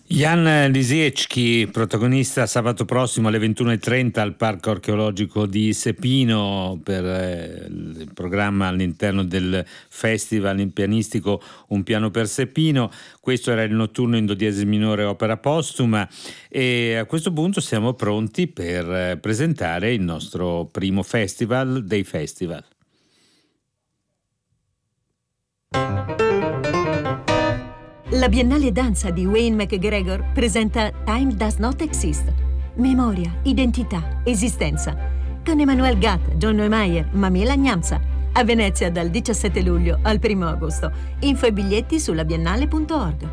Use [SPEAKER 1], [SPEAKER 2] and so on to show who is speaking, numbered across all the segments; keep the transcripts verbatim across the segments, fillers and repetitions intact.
[SPEAKER 1] Jan Lisiecki, protagonista sabato prossimo alle ventuno e trenta al Parco Archeologico di Sepino per eh, il programma all'interno del festival pianistico Un piano per Sepino. Questo era il notturno in do diesis minore opera postuma e a questo punto siamo pronti per eh, presentare il nostro primo festival dei festival.
[SPEAKER 2] La Biennale Danza di Wayne McGregor presenta Time Does Not Exist. Memoria, identità, esistenza. Con Emanuel Gatt, John Neumeier, Mamela Gnamsa. A Venezia dal diciassette luglio al primo agosto. Info e biglietti sulla biennale punto org.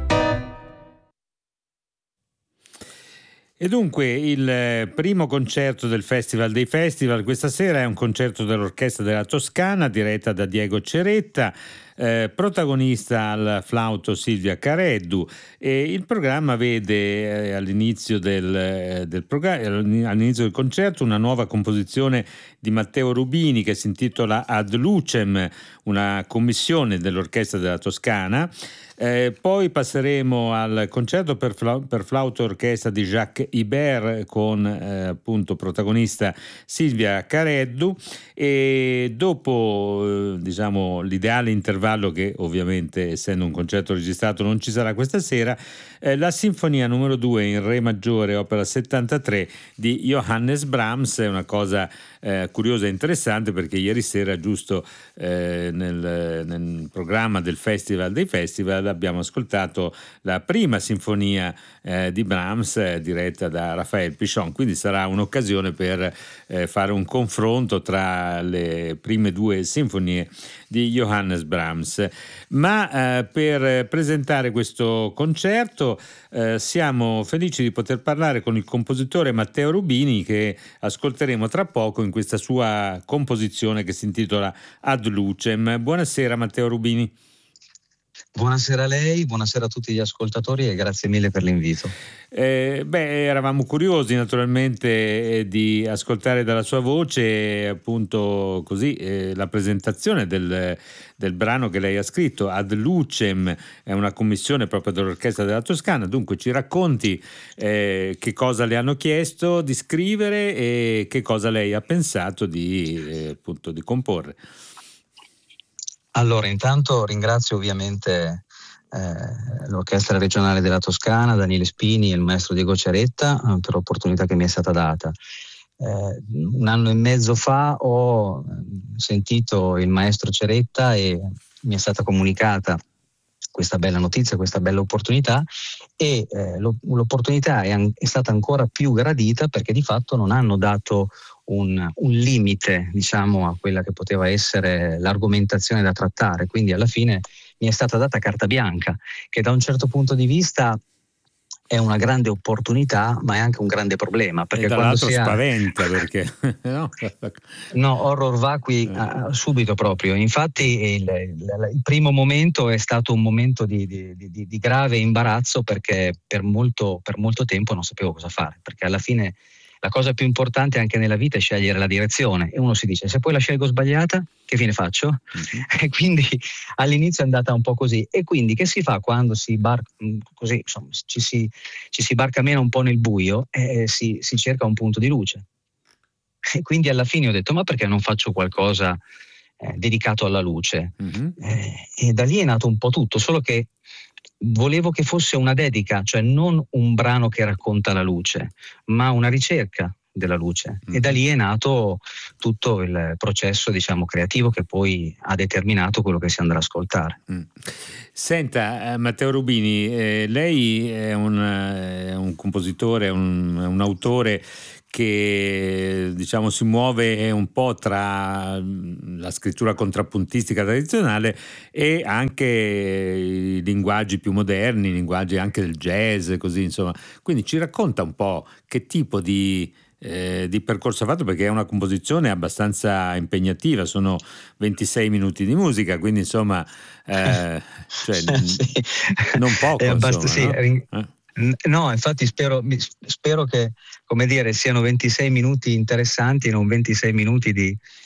[SPEAKER 1] E dunque il primo concerto del Festival dei Festival questa sera è un concerto dell'Orchestra della Toscana diretta da Diego Ceretta, eh, protagonista al flauto Silvia Careddu, e il programma vede eh, all'inizio del, eh, del programma, all'inizio del concerto una nuova composizione di Matteo Rubini che si intitola Ad Lucem, una commissione dell'Orchestra della Toscana. Eh, poi passeremo al concerto per, fla- per flauto e orchestra di Jacques Ibert con eh, appunto protagonista Silvia Careddu, e dopo eh, diciamo l'ideale intervallo, che ovviamente essendo un concerto registrato non ci sarà questa sera, eh, la sinfonia numero due in re maggiore opera settantatré di Johannes Brahms. È una cosa eh, curiosa e interessante perché ieri sera giusto eh, nel, nel programma del Festival dei Festival abbiamo ascoltato la prima sinfonia eh, di Brahms eh, diretta da Raphael Pichon, quindi sarà un'occasione per eh, fare un confronto tra le prime due sinfonie di Johannes Brahms. Ma eh, per presentare questo concerto eh, siamo felici di poter parlare con il compositore Matteo Rubini, che ascolteremo tra poco in questa sua composizione che si intitola Ad Lucem. Buonasera Matteo Rubini.
[SPEAKER 3] Buonasera a lei, buonasera a tutti gli ascoltatori e grazie mille per l'invito.
[SPEAKER 1] Eh, beh, eravamo curiosi naturalmente eh, di ascoltare dalla sua voce appunto così eh, la presentazione del, del brano che lei ha scritto, Ad Lucem, è una commissione proprio dell'Orchestra della Toscana. Dunque ci racconti eh, che cosa le hanno chiesto di scrivere e che cosa lei ha pensato di, eh, appunto, di comporre.
[SPEAKER 3] Allora, intanto ringrazio ovviamente eh, l'Orchestra Regionale della Toscana, Daniele Spini e il maestro Diego Ceretta eh, per l'opportunità che mi è stata data. Eh, un anno e mezzo fa ho sentito il maestro Ceretta e mi è stata comunicata questa bella notizia, questa bella opportunità, e eh, l'opportunità è, an- è stata ancora più gradita perché di fatto non hanno dato un, un limite, diciamo, a quella che poteva essere l'argomentazione da trattare, quindi alla fine mi è stata data carta bianca, che da un certo punto di vista è una grande opportunità, ma è anche un grande problema, perché
[SPEAKER 1] e
[SPEAKER 3] quando
[SPEAKER 1] si ha... spaventa perché
[SPEAKER 3] no? no, horror vacui uh, subito proprio. Infatti il, il, il primo momento è stato un momento di, di, di, di grave imbarazzo, perché per molto, per molto tempo non sapevo cosa fare, perché alla fine la cosa più importante anche nella vita è scegliere la direzione, e uno si dice: se poi la scelgo sbagliata, che fine faccio? Mm-hmm. E quindi all'inizio è andata un po' così. E quindi che si fa quando si barca così, insomma, ci si, ci si barca meno un po' nel buio, e si, si cerca un punto di luce. E quindi alla fine ho detto: ma perché non faccio qualcosa eh, dedicato alla luce? Mm-hmm. Eh, e da lì è nato un po' tutto, solo che volevo che fosse una dedica, cioè non un brano che racconta la luce, ma una ricerca della luce. Mm. E da lì è nato tutto il processo, diciamo, creativo, che poi ha determinato quello che si andrà ad ascoltare.
[SPEAKER 1] Mm. Senta, eh, Matteo Rubini, eh, lei è un, è un compositore, è un, è un autore che diciamo si muove un po' tra la scrittura contrappuntistica tradizionale e anche i linguaggi più moderni, i linguaggi anche del jazz, così insomma. Quindi ci racconta un po' che tipo di, eh, di percorso ha fatto, perché è una composizione abbastanza impegnativa, sono ventisei minuti di musica, quindi insomma eh, cioè,
[SPEAKER 3] sì.
[SPEAKER 1] non poco.
[SPEAKER 3] È abbast-
[SPEAKER 1] insomma,
[SPEAKER 3] sì,
[SPEAKER 1] no? Eh?
[SPEAKER 3] No, infatti spero, spero che, come dire, siano ventisei minuti interessanti e non ventisei minuti di,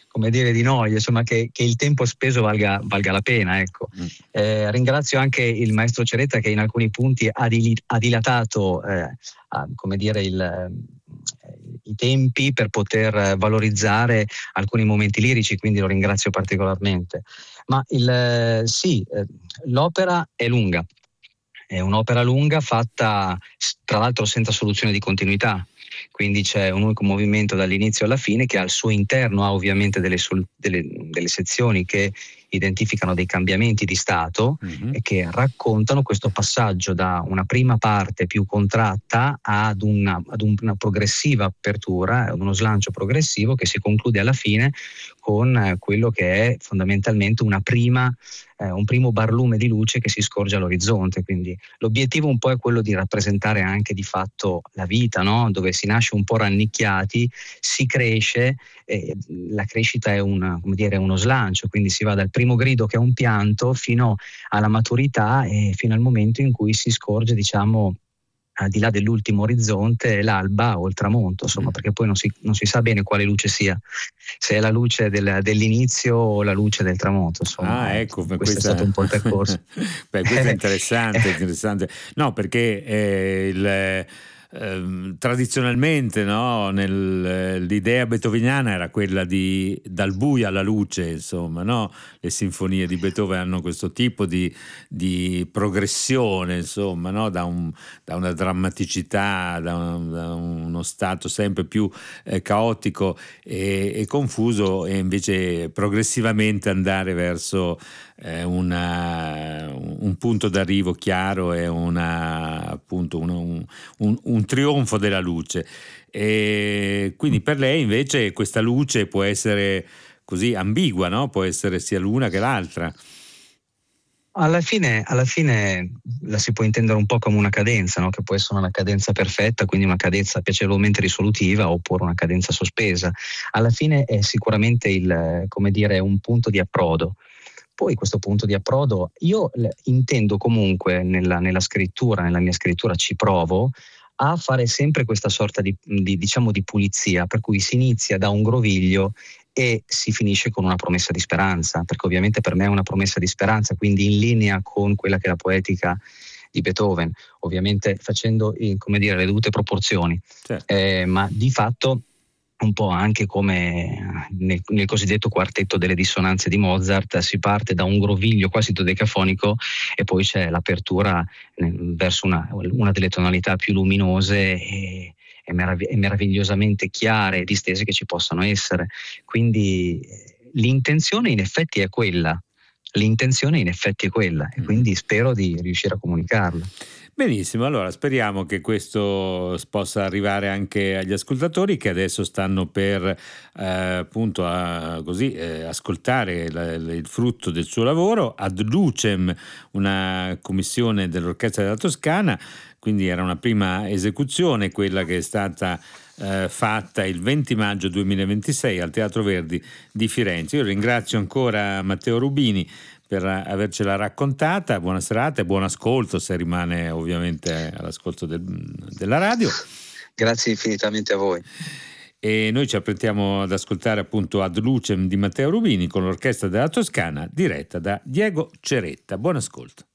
[SPEAKER 3] come dire, di noi, insomma, che, che il tempo speso valga, valga la pena, ecco. Mm. Eh, ringrazio anche il maestro Ceretta, che in alcuni punti ha, dil- ha dilatato eh, a, come dire, il, eh, i tempi per poter valorizzare alcuni momenti lirici, quindi lo ringrazio particolarmente. Ma il, eh, sì, eh, l'opera è lunga, è un'opera lunga fatta tra l'altro senza soluzione di continuità. Quindi c'è un unico movimento dall'inizio alla fine, che al suo interno ha ovviamente delle, sol- delle, delle sezioni che identificano dei cambiamenti di stato, mm-hmm. e che raccontano questo passaggio da una prima parte più contratta ad una, ad una progressiva apertura, ad uno slancio progressivo che si conclude alla fine con quello che è fondamentalmente una prima, eh, un primo barlume di luce che si scorge all'orizzonte. Quindi l'obiettivo un po' è quello di rappresentare anche di fatto la vita, no? Dove si nasce un po' rannicchiati, si cresce, eh, la crescita è, una, come dire, uno slancio, quindi si va dal primo grido, che è un pianto, fino alla maturità e fino al momento in cui si scorge, diciamo, al di là dell'ultimo orizzonte, l'alba o il tramonto, insomma, mm. perché poi non si, non si sa bene quale luce sia, se è la luce del, dell'inizio o la luce del tramonto, insomma.
[SPEAKER 1] Ah, ecco,
[SPEAKER 3] questo
[SPEAKER 1] questa...
[SPEAKER 3] è stato un po' il percorso.
[SPEAKER 1] Beh, questo è interessante, interessante. No, perché eh, il... Eh, tradizionalmente, no, nel, l'idea beethoveniana era quella di dal buio alla luce, insomma, no? Le sinfonie di Beethoven hanno questo tipo di, di progressione, insomma, no? Da, un, da una drammaticità, da, un, da uno stato sempre più eh, caotico e, e confuso, e invece progressivamente andare verso eh, una, un punto d'arrivo chiaro e una, appunto una, un, un, un un trionfo della luce. E quindi per lei invece questa luce può essere così ambigua, no? Può essere sia l'una che l'altra.
[SPEAKER 3] Alla fine, alla fine la si può intendere un po' come una cadenza, no? Che può essere una cadenza perfetta, quindi una cadenza piacevolmente risolutiva, oppure una cadenza sospesa. Alla fine è sicuramente il, come dire, un punto di approdo. Poi questo punto di approdo io intendo comunque nella, nella scrittura, nella mia scrittura ci provo a fare sempre questa sorta di, di, diciamo, di pulizia, per cui si inizia da un groviglio e si finisce con una promessa di speranza, perché ovviamente per me è una promessa di speranza, quindi in linea con quella che è la poetica di Beethoven, ovviamente facendo, come dire, le dovute proporzioni, certo. eh, ma di fatto un po' anche come nel, nel cosiddetto quartetto delle dissonanze di Mozart, si parte da un groviglio quasi dodecafonico e poi c'è l'apertura verso una, una delle tonalità più luminose e, e, merav- e meravigliosamente chiare e distese che ci possano essere. Quindi l'intenzione in effetti è quella, l'intenzione in effetti è quella e quindi spero di riuscire a comunicarla.
[SPEAKER 1] Benissimo, allora speriamo che questo possa arrivare anche agli ascoltatori che adesso stanno per eh, appunto a, così, eh, ascoltare la, la, il frutto del suo lavoro. Ad Lucem, una commissione dell'Orchestra della Toscana, quindi era una prima esecuzione, quella che è stata eh, fatta il venti maggio duemilaventisei al Teatro Verdi di Firenze. Io ringrazio ancora Matteo Rubini per avercela raccontata. Buona serata e buon ascolto, se rimane ovviamente all'ascolto del, della radio.
[SPEAKER 3] Grazie infinitamente a voi.
[SPEAKER 1] E noi ci apprettiamo ad ascoltare appunto Ad Lucem di Matteo Rubini con l'Orchestra della Toscana, diretta da Diego Ceretta. Buon ascolto.